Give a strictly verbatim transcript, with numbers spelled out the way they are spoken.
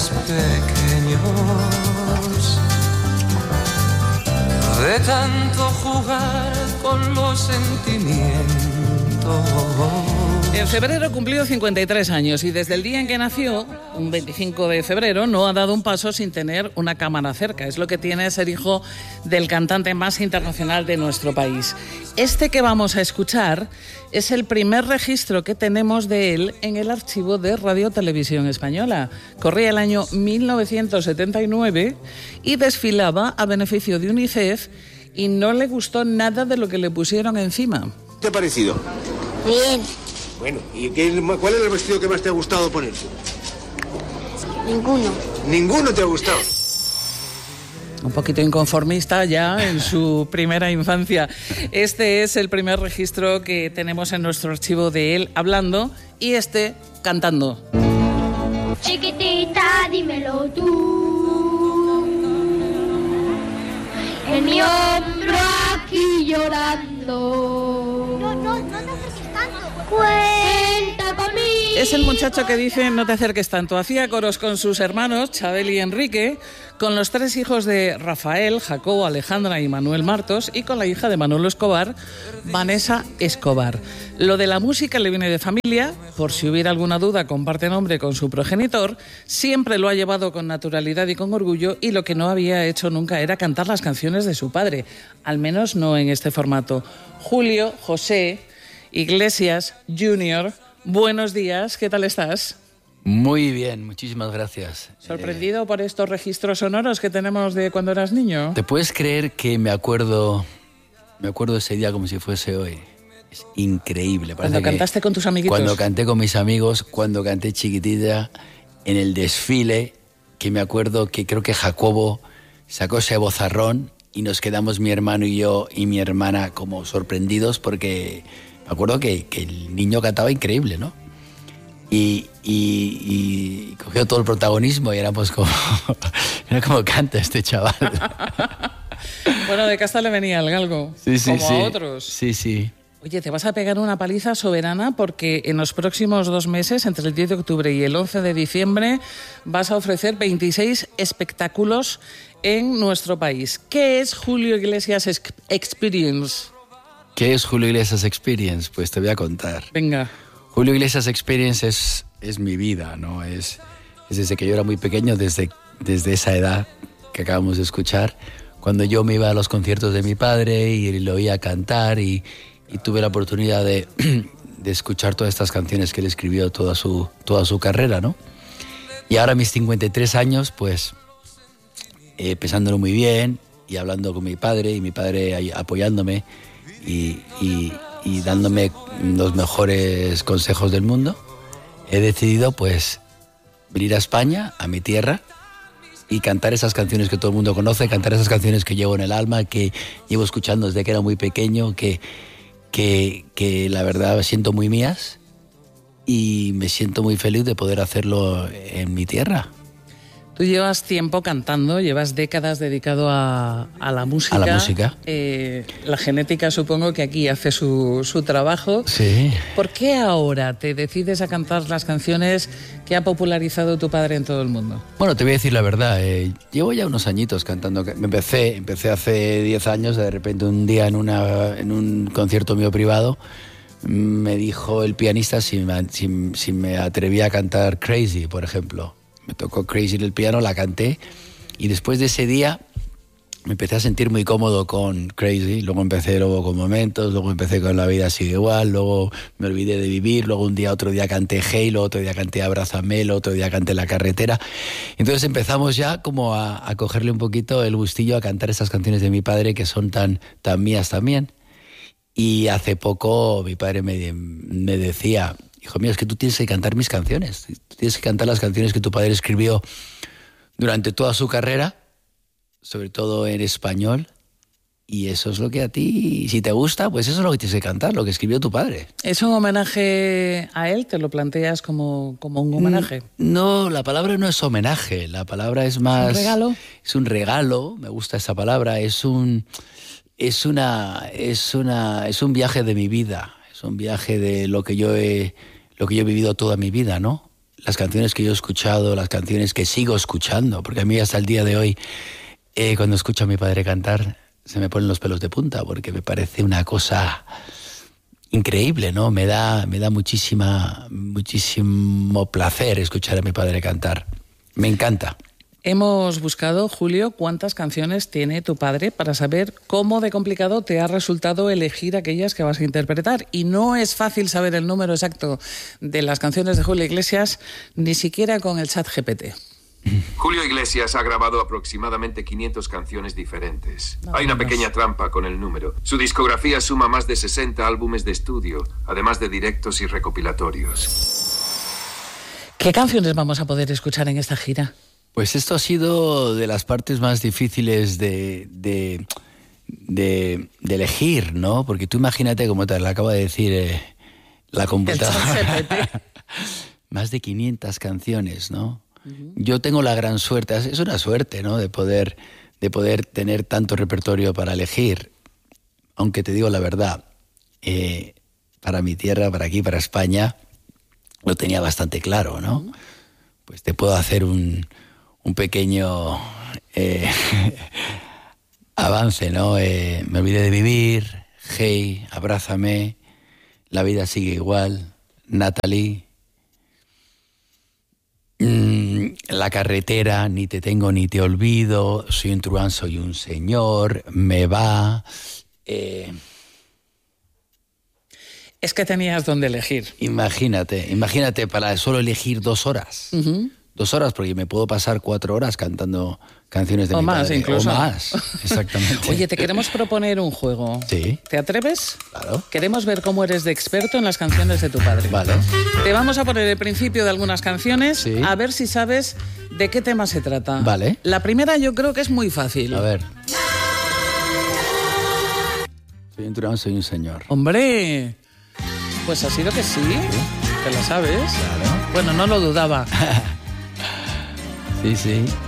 más pequeños, de tanto jugar con los sentimientos. En febrero cumplió cincuenta y tres años y desde el día en que nació, un veinticinco de febrero, no ha dado un paso sin tener una cámara cerca. Es lo que tiene ser hijo del cantante más internacional de nuestro país. Este que vamos a escuchar es el primer registro que tenemos de él en el archivo de Radio Televisión Española. Corría el año mil novecientos setenta y nueve y desfilaba a beneficio de UNICEF y no le gustó nada de lo que le pusieron encima. ¿Qué te ha parecido? Bien. Bueno, ¿y qué, cuál es el vestido que más te ha gustado ponerse? Ninguno. ¿Ninguno te ha gustado? Un poquito inconformista ya en su primera infancia. Este es el primer registro que tenemos en nuestro archivo de él hablando y este cantando. Chiquitita, dímelo tú, en mi hombro aquí llorando. No, no, no te acerques tanto. Cuenta conmigo. Es el muchacho que dice no te acerques tanto. Hacía coros con sus hermanos, Chabel y Enrique, con los tres hijos de Rafael, Jacobo, Alejandra y Manuel Martos, y con la hija de Manolo Escobar, Vanessa Escobar. Lo de la música le viene de familia, por si hubiera alguna duda, comparte nombre con su progenitor, siempre lo ha llevado con naturalidad y con orgullo, y lo que no había hecho nunca era cantar las canciones de su padre, al menos no en este formato. Julio José Iglesias junior, buenos días, ¿qué tal estás? Muy bien, muchísimas gracias. ¿Sorprendido eh, por estos registros sonoros que tenemos de cuando eras niño? ¿Te puedes creer que me acuerdo, me acuerdo de ese día como si fuese hoy? Es increíble. Cuando cantaste con tus amiguitos. Cuando canté con mis amigos, cuando canté chiquitita, en el desfile, que me acuerdo que creo que Jacobo sacó ese bozarrón y nos quedamos mi hermano y yo y mi hermana como sorprendidos porque me acuerdo que, que el niño cantaba increíble, ¿no? Y, y, y cogió todo el protagonismo y éramos como... Mira cómo canta este chaval. Bueno, de casta le venía el galgo, sí, sí, como sí. a otros. Sí, sí. Oye, te vas a pegar una paliza soberana porque en los próximos dos meses, entre el diez de octubre y el once de diciembre, vas a ofrecer veintiséis espectáculos en nuestro país. ¿Qué es Julio Iglesias Experience? ¿Qué es Julio Iglesias Experience? Pues te voy a contar. Venga. Julio Iglesias Experience es, es mi vida, ¿no? Es, es desde que yo era muy pequeño, desde, desde esa edad que acabamos de escuchar, cuando yo me iba a los conciertos de mi padre y lo oía cantar y, y tuve la oportunidad de, de escuchar todas estas canciones que él escribió toda su, toda su carrera, ¿no? Y ahora a mis cincuenta y tres años, pues, eh, pensándolo muy bien y hablando con mi padre y mi padre ahí apoyándome y... y y dándome los mejores consejos del mundo, he decidido pues venir a España, a mi tierra, y cantar esas canciones que todo el mundo conoce, cantar esas canciones que llevo en el alma, que llevo escuchando desde que era muy pequeño, que, que, que la verdad siento muy mías y me siento muy feliz de poder hacerlo en mi tierra. Tú llevas tiempo cantando, llevas décadas dedicado a, a la música. A la música. Eh, la genética supongo que aquí hace su, su trabajo. Sí. ¿Por qué ahora te decides a cantar las canciones que ha popularizado tu padre en todo el mundo? Bueno, te voy a decir la verdad, eh, llevo ya unos añitos cantando. Me empecé, empecé hace diez años, de repente un día en, una, en un concierto mío privado, me dijo el pianista si me, si, si me atrevía a cantar Crazy, por ejemplo. Me tocó Crazy en el piano, la canté y después de ese día me empecé a sentir muy cómodo con Crazy. Luego empecé luego con Momentos, luego empecé con La vida sigue igual, luego me olvidé de vivir, luego un día, otro día canté Halo, otro día canté Abrázame, otro día canté La carretera. Entonces empezamos ya como a, a cogerle un poquito el gustillo a cantar esas canciones de mi padre que son tan, tan mías también. Y hace poco mi padre me, me decía... Hijo mío, es que tú tienes que cantar mis canciones. Tú tienes que cantar las canciones que tu padre escribió durante toda su carrera, sobre todo en español. Y eso es lo que a ti, si te gusta, pues eso es lo que tienes que cantar, lo que escribió tu padre. ¿Es un homenaje a él? ¿Te lo planteas como, como un homenaje? No, la palabra no es homenaje. La palabra es más... ¿Un regalo? Es un regalo, me gusta esa palabra. Es un, es una, es una, es un viaje de mi vida. Es un viaje de lo que yo he... lo que yo he vivido toda mi vida, ¿no? las canciones que yo he escuchado, las canciones que sigo escuchando, porque a mí hasta el día de hoy, eh, cuando escucho a mi padre cantar, se me ponen los pelos de punta, porque me parece una cosa increíble, ¿no? Me da, me da muchísima, muchísimo placer escuchar a mi padre cantar. Me encanta. Hemos buscado, Julio, cuántas canciones tiene tu padre para saber cómo de complicado te ha resultado elegir aquellas que vas a interpretar. Y no es fácil saber el número exacto de las canciones de Julio Iglesias, ni siquiera con el chat G P T. Julio Iglesias ha grabado aproximadamente quinientas canciones diferentes. No, Hay una no, pequeña no. trampa con el número. Su discografía suma más de sesenta álbumes de estudio, además de directos y recopilatorios. ¿Qué canciones vamos a poder escuchar en esta gira? Pues esto ha sido de las partes más difíciles de, de, de, de elegir, ¿no? Porque tú imagínate, como te lo acaba de decir eh, la computadora, más de quinientas canciones, ¿no? Uh-huh. Yo tengo la gran suerte, es una suerte, ¿no? De poder, de poder tener tanto repertorio para elegir. Aunque te digo la verdad, eh, para mi tierra, para aquí, para España, lo tenía bastante claro, ¿no? Uh-huh. Pues te puedo hacer un... un pequeño eh, avance, ¿no? Eh, me olvidé de vivir, Hey, abrázame, La vida sigue igual, Natalie, mm, La carretera, Ni te tengo ni te olvido, Soy un truán, soy un señor, Me va... Eh, es que tenías dónde elegir. Imagínate, imagínate para solo elegir dos horas. Uh-huh. Dos horas, porque me puedo pasar cuatro horas cantando canciones de o mi más, padre. incluso. O más, exactamente. Oye, te queremos proponer un juego. Sí. ¿Te atreves? Claro. Queremos ver cómo eres de experto en las canciones de tu padre. Vale. Te vamos a poner el principio de algunas canciones, sí. A ver si sabes de qué tema se trata. Vale. La primera yo creo que es muy fácil. A ver. Soy un truán, soy un señor. ¡Hombre! Pues ha sido que sí. ¿Sí? ¿Te la sabes? Claro. Bueno, no lo dudaba. Sí, sí.